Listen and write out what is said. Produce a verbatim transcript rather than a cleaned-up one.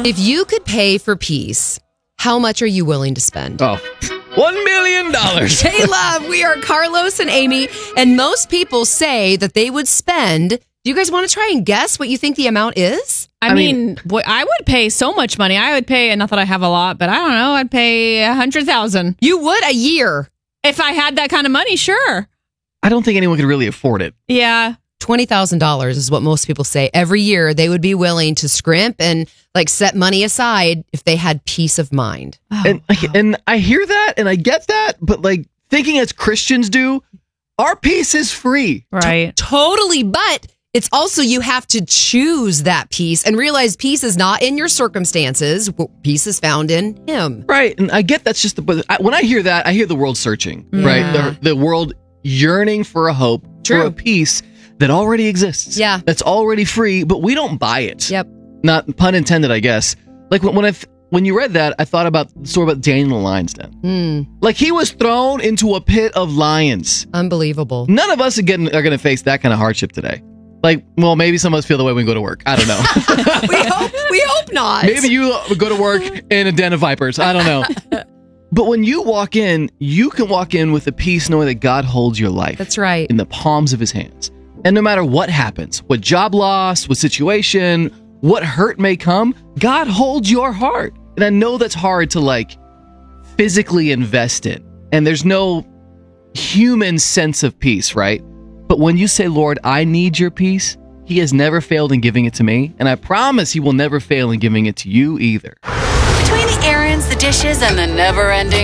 If you could pay for peace, how much are you willing to spend? Oh, one million dollars. Hey, love, we are Carlos and Amy, and most people say that they would spend. Do you guys want to try and guess what you think the amount is? I, I mean, mean boy, I would pay so much money. I would pay, not that I have a lot, but I don't know, I'd pay a hundred thousand. You would a year. If I had that kind of money, sure. I don't think anyone could really afford it. Yeah. twenty thousand dollars is what most people say. Every year, they would be willing to scrimp and like set money aside if they had peace of mind. Oh, and, wow. and I hear that and I get that, but like thinking as Christians do, our peace is free. Right. T- totally. But it's also you have to choose that peace and realize peace is not in your circumstances. Peace is found in Him. Right. And I get that's just the, but I, when I hear that, I hear the world searching, Yeah. right? The, the world yearning for a hope, True. for a peace that already exists. Yeah. That's already free, but we don't buy it. Yep. Not pun intended, I guess. Like when, when I when you read that, I thought about the story about Daniel in the lion's den. Mm. Like he was thrown into a pit of lions. Unbelievable. None of us are getting are going to face that kind of hardship today. Like, well, maybe some of us feel the way when we go to work. I don't know. we hope we hope not. Maybe you go to work in a den of vipers. I don't know. But when you walk in, you can walk in with the peace knowing that God holds your life. That's right. In the palms of His hands. And no matter what happens, what job loss, what situation, what hurt may come, God holds your heart. And I know that's hard to like physically invest in. And there's no human sense of peace, right? But when you say, Lord, I need your peace, He has never failed in giving it to me. And I promise He will never fail in giving it to you either. Between the errands, the dishes, and the never-ending